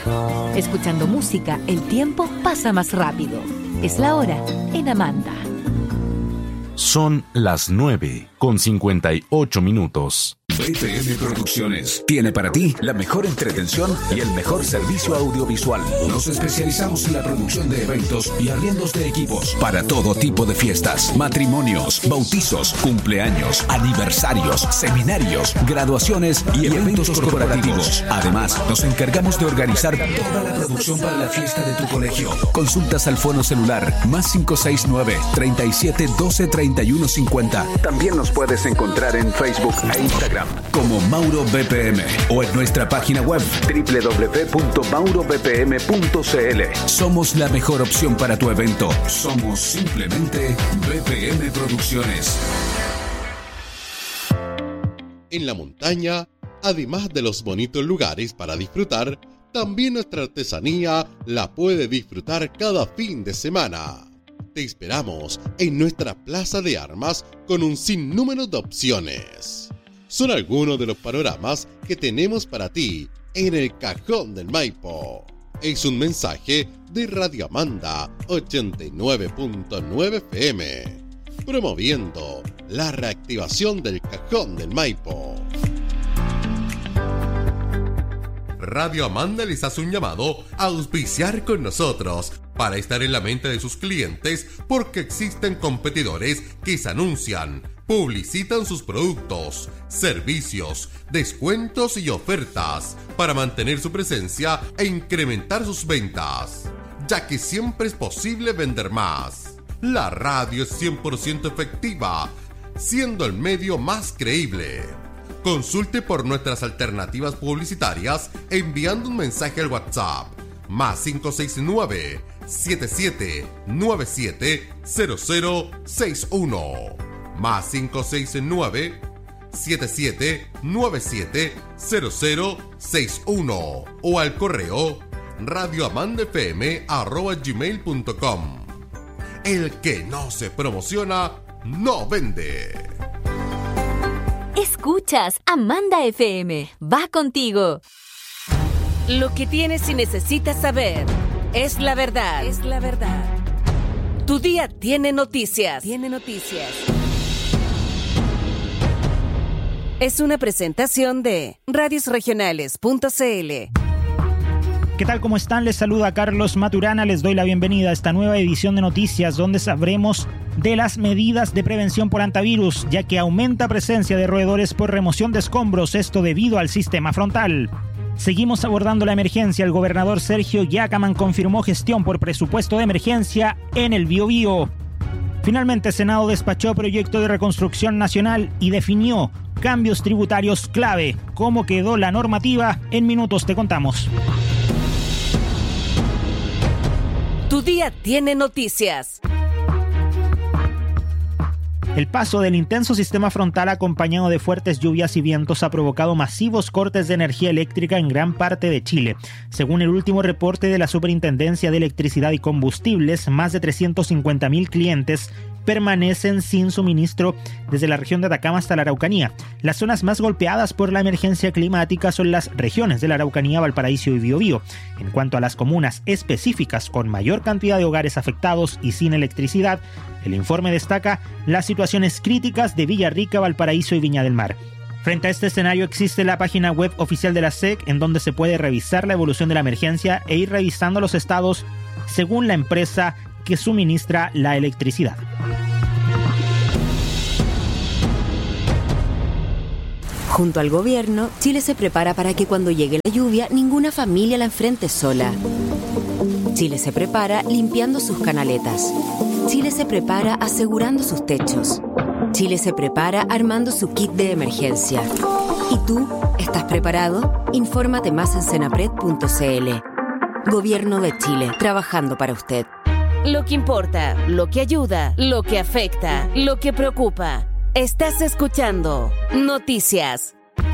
Escuchando música, el tiempo pasa más rápido. Es la hora en Amanda. Son las 9:58. BPM Producciones tiene para ti la mejor entretención y el mejor servicio audiovisual. Nos especializamos en la producción de eventos y arriendos de equipos para todo tipo de fiestas, matrimonios, bautizos, cumpleaños, aniversarios, seminarios, graduaciones y eventos corporativos. Además, nos encargamos de organizar toda la producción para la fiesta de tu colegio. Consultas al fono celular +569 37 12 31 50. También nos puedes encontrar en Facebook e Instagram como Mauro BPM o en nuestra página web www.maurobpm.cl. Somos la mejor opción para tu evento. Somos simplemente BPM Producciones. En la montaña, además de los bonitos lugares para disfrutar, también nuestra artesanía la puede disfrutar cada fin de semana. Te esperamos en nuestra plaza de armas con un sinnúmero de opciones. Son algunos de los panoramas que tenemos para ti en el Cajón del Maipo. Es un mensaje de Radio Amanda 89.9 FM, promoviendo la reactivación del Cajón del Maipo. Radio Amanda les hace un llamado a auspiciar con nosotros para estar en la mente de sus clientes, porque existen competidores que se anuncian, publicitan sus productos, servicios, descuentos y ofertas para mantener su presencia e incrementar sus ventas, ya que siempre es posible vender más. La radio es 100% efectiva, siendo el medio más creíble. Consulte por nuestras alternativas publicitarias enviando un mensaje al WhatsApp +569 7797 0061 +569 7797 0061 o al correo radioamandafm@gmail.com. El que no se promociona no vende. Escuchas Amanda FM. Va contigo. Lo que tienes y necesitas saber es la verdad. Es la verdad. Tu día tiene noticias. Tiene noticias. Es una presentación de radiosregionales.cl. ¿Qué tal? ¿Cómo están? Les saluda Carlos Maturana. Les doy la bienvenida a esta nueva edición de noticias donde sabremos de las medidas de prevención por hantavirus, ya que aumenta presencia de roedores por remoción de escombros, esto debido al sistema frontal. Seguimos abordando la emergencia. El gobernador Sergio Yacaman confirmó gestión por presupuesto de emergencia en el Biobío. Finalmente, Senado despachó proyecto de reconstrucción nacional y definió cambios tributarios clave. ¿Cómo quedó la normativa? En minutos te contamos. Tu día tiene noticias. El paso del intenso sistema frontal acompañado de fuertes lluvias y vientos ha provocado masivos cortes de energía eléctrica en gran parte de Chile. Según el último reporte de la Superintendencia de Electricidad y Combustibles, más de 350.000 clientes permanecen sin suministro desde la región de Atacama hasta la Araucanía. Las zonas más golpeadas por la emergencia climática son las regiones de la Araucanía, Valparaíso y Biobío. En cuanto a las comunas específicas con mayor cantidad de hogares afectados y sin electricidad, el informe destaca las situaciones críticas de Villarrica, Valparaíso y Viña del Mar. Frente a este escenario existe la página web oficial de la SEC, en donde se puede revisar la evolución de la emergencia e ir revisando los estados según la empresa que suministra la electricidad. Junto al gobierno, Chile se prepara para que cuando llegue la lluvia, ninguna familia la enfrente sola. Chile se prepara limpiando sus canaletas. Chile se prepara asegurando sus techos. Chile se prepara armando su kit de emergencia. ¿Y tú? ¿Estás preparado? Infórmate más en senapred.cl. Gobierno de Chile, trabajando para usted. Lo que importa, lo que ayuda, lo que afecta, lo que preocupa. Estás escuchando Noticias.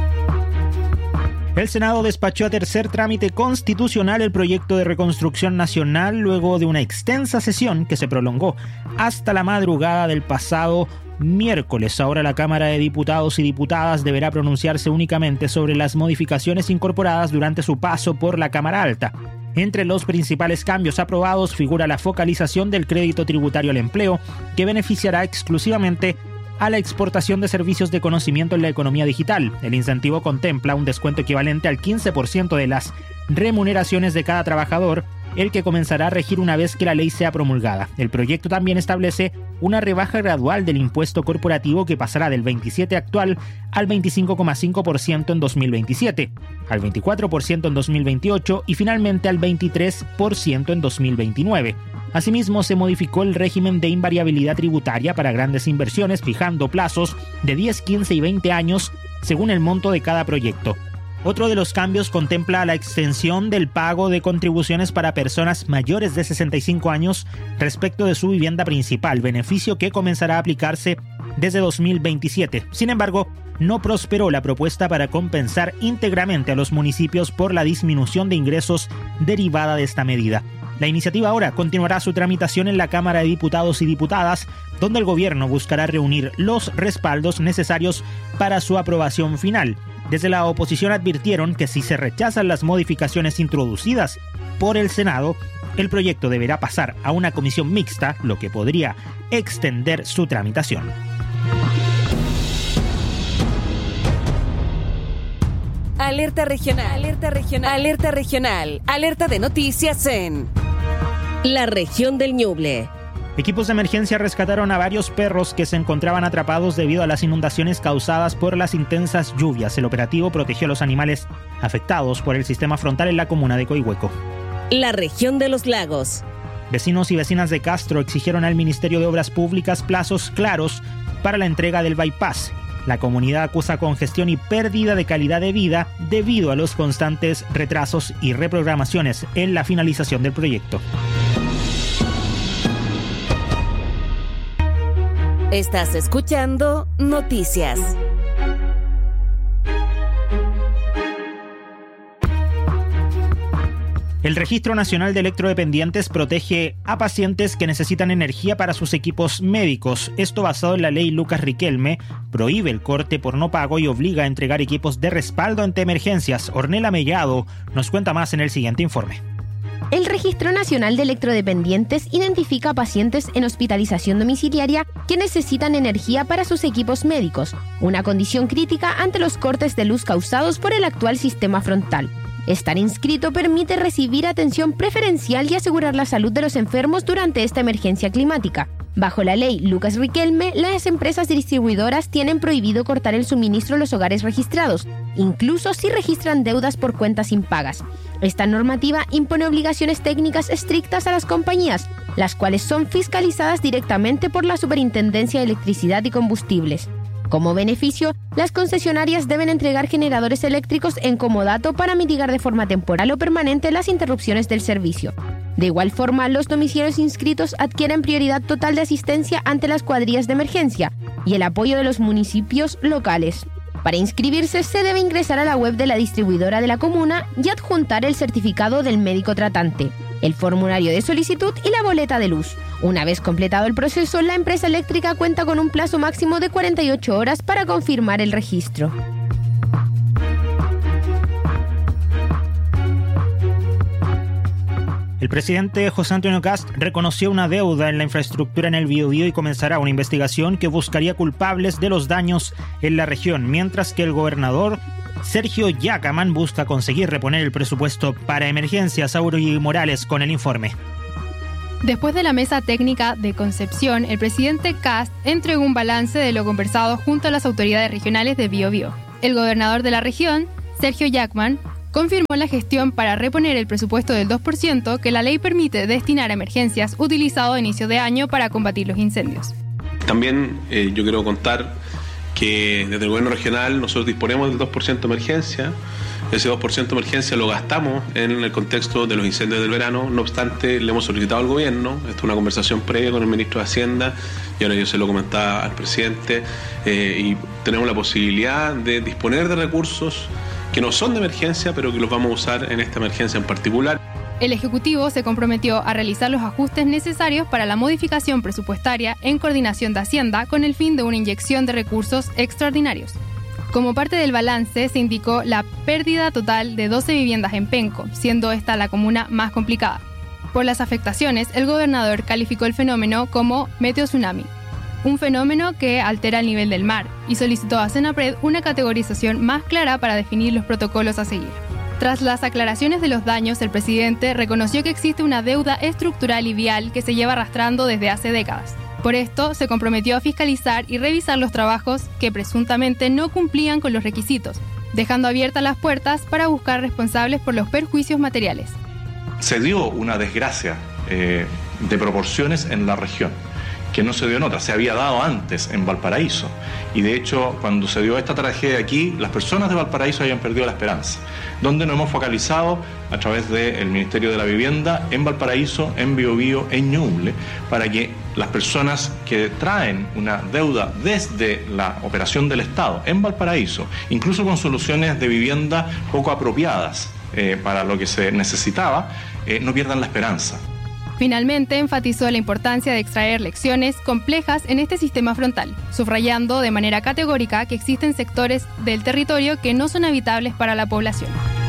El Senado despachó a tercer trámite constitucional el proyecto de reconstrucción nacional luego de una extensa sesión que se prolongó hasta la madrugada del pasado miércoles. Ahora la Cámara de Diputados y Diputadas deberá pronunciarse únicamente sobre las modificaciones incorporadas durante su paso por la Cámara Alta. Entre los principales cambios aprobados figura la focalización del crédito tributario al empleo, que beneficiará exclusivamente a la exportación de servicios de conocimiento en la economía digital. El incentivo contempla un descuento equivalente al 15% de las remuneraciones de cada trabajador, el que comenzará a regir una vez que la ley sea promulgada. El proyecto también establece una rebaja gradual del impuesto corporativo que pasará del 27% actual al 25,5% en 2027, al 24% en 2028 y finalmente al 23% en 2029. Asimismo, se modificó el régimen de invariabilidad tributaria para grandes inversiones, fijando plazos de 10, 15 y 20 años según el monto de cada proyecto. Otro de los cambios contempla la extensión del pago de contribuciones para personas mayores de 65 años respecto de su vivienda principal, beneficio que comenzará a aplicarse desde 2027. Sin embargo, no prosperó la propuesta para compensar íntegramente a los municipios por la disminución de ingresos derivada de esta medida. La iniciativa ahora continuará su tramitación en la Cámara de Diputados y Diputadas, donde el gobierno buscará reunir los respaldos necesarios para su aprobación final. Desde la oposición advirtieron que si se rechazan las modificaciones introducidas por el Senado, el proyecto deberá pasar a una comisión mixta, lo que podría extender su tramitación. Alerta regional, alerta regional, alerta regional, alerta de noticias en la región del Ñuble. Equipos de emergencia rescataron a varios perros que se encontraban atrapados debido a las inundaciones causadas por las intensas lluvias. El operativo protegió a los animales afectados por el sistema frontal en la comuna de Coihueco. La región de los lagos. Vecinos y vecinas de Castro exigieron al Ministerio de Obras Públicas plazos claros para la entrega del bypass. La comunidad acusa congestión y pérdida de calidad de vida debido a los constantes retrasos y reprogramaciones en la finalización del proyecto. Estás escuchando Noticias. El Registro Nacional de Electrodependientes protege a pacientes que necesitan energía para sus equipos médicos. Esto basado en la ley Lucas Riquelme, prohíbe el corte por no pago y obliga a entregar equipos de respaldo ante emergencias. Ornella Mellado nos cuenta más en el siguiente informe. El Registro Nacional de Electrodependientes identifica a pacientes en hospitalización domiciliaria que necesitan energía para sus equipos médicos, una condición crítica ante los cortes de luz causados por el actual sistema frontal. Estar inscrito permite recibir atención preferencial y asegurar la salud de los enfermos durante esta emergencia climática. Bajo la ley Lucas Riquelme, las empresas distribuidoras tienen prohibido cortar el suministro a los hogares registrados, incluso si registran deudas por cuentas impagas. Esta normativa impone obligaciones técnicas estrictas a las compañías, las cuales son fiscalizadas directamente por la Superintendencia de Electricidad y Combustibles. Como beneficio, las concesionarias deben entregar generadores eléctricos en comodato para mitigar de forma temporal o permanente las interrupciones del servicio. De igual forma, los domicilios inscritos adquieren prioridad total de asistencia ante las cuadrillas de emergencia y el apoyo de los municipios locales. Para inscribirse, se debe ingresar a la web de la distribuidora de la comuna y adjuntar el certificado del médico tratante, el formulario de solicitud y la boleta de luz. Una vez completado el proceso, la empresa eléctrica cuenta con un plazo máximo de 48 horas para confirmar el registro. El presidente José Antonio Kast reconoció una deuda en la infraestructura en el Biobío y comenzará una investigación que buscaría culpables de los daños en la región, mientras que el gobernador Sergio Yacamán busca conseguir reponer el presupuesto para emergencias. Auri Morales con el informe. Después de la mesa técnica de Concepción, el presidente Kast entregó un balance de lo conversado junto a las autoridades regionales de Biobío. El gobernador de la región, Sergio Yacamán, confirmó la gestión para reponer el presupuesto del 2% que la ley permite destinar a emergencias utilizado a inicio de año para combatir los incendios. También yo quiero contar que desde el gobierno regional nosotros disponemos del 2% de emergencia. Ese 2% de emergencia lo gastamos en el contexto de los incendios del verano. No obstante, le hemos solicitado al gobierno, esta es una conversación previa con el ministro de Hacienda, y ahora yo se lo comentaba al presidente, y tenemos la posibilidad de disponer de recursos que no son de emergencia, pero que los vamos a usar en esta emergencia en particular. El Ejecutivo se comprometió a realizar los ajustes necesarios para la modificación presupuestaria en coordinación de Hacienda con el fin de una inyección de recursos extraordinarios. Como parte del balance, se indicó la pérdida total de 12 viviendas en Penco, siendo esta la comuna más complicada. Por las afectaciones, el gobernador calificó el fenómeno como meteotsunami, un fenómeno que altera el nivel del mar, y solicitó a Senapred una categorización más clara para definir los protocolos a seguir. Tras las aclaraciones de los daños, el presidente reconoció que existe una deuda estructural y vial que se lleva arrastrando desde hace décadas. Por esto, se comprometió a fiscalizar y revisar los trabajos que presuntamente no cumplían con los requisitos, dejando abiertas las puertas para buscar responsables por los perjuicios materiales. Se dio una desgracia de proporciones en la región, que no se dio en otra, se había dado antes en Valparaíso. Y de hecho, cuando se dio esta tragedia aquí, las personas de Valparaíso habían perdido la esperanza. Donde nos hemos focalizado a través del Ministerio de la Vivienda en Valparaíso, en Biobío, en Ñuble, para que las personas que traen una deuda desde la operación del Estado en Valparaíso, incluso con soluciones de vivienda poco apropiadas para lo que se necesitaba, no pierdan la esperanza. Finalmente, enfatizó la importancia de extraer lecciones complejas en este sistema frontal, subrayando de manera categórica que existen sectores del territorio que no son habitables para la población.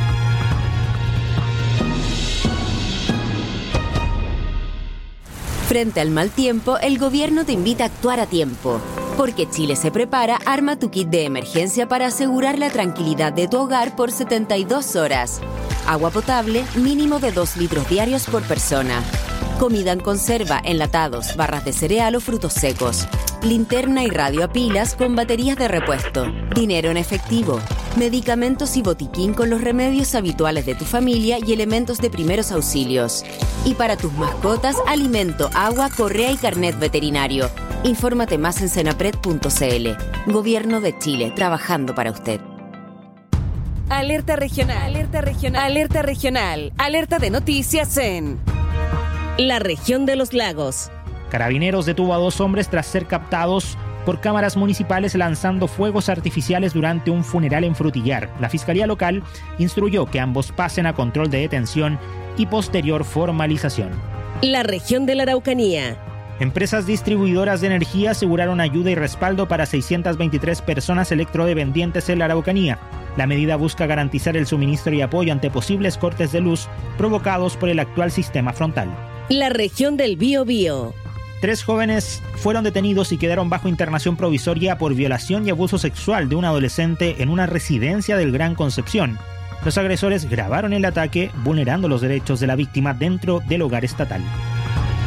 Frente al mal tiempo, el gobierno te invita a actuar a tiempo. Porque Chile se prepara, arma tu kit de emergencia para asegurar la tranquilidad de tu hogar por 72 horas. Agua potable, mínimo de 2 litros diarios por persona. Comida en conserva, enlatados, barras de cereal o frutos secos. Linterna y radio a pilas con baterías de repuesto. Dinero en efectivo. Medicamentos y botiquín con los remedios habituales de tu familia y elementos de primeros auxilios. Y para tus mascotas, alimento, agua, correa y carnet veterinario. Infórmate más en senapred.cl. Gobierno de Chile, trabajando para usted. Alerta regional, alerta regional, alerta regional, alerta de noticias en la región de los lagos. Carabineros detuvo a 2 hombres tras ser captados por cámaras municipales lanzando fuegos artificiales durante un funeral en Frutillar. La Fiscalía Local instruyó que ambos pasen a control de detención y posterior formalización. La región de la Araucanía. Empresas distribuidoras de energía aseguraron ayuda y respaldo para 623 personas electrodependientes en la Araucanía. La medida busca garantizar el suministro y apoyo ante posibles cortes de luz provocados por el actual sistema frontal. La región del Biobío. 3 jóvenes fueron detenidos y quedaron bajo internación provisoria por violación y abuso sexual de un adolescente en una residencia del Gran Concepción. Los agresores grabaron el ataque vulnerando los derechos de la víctima dentro del hogar estatal.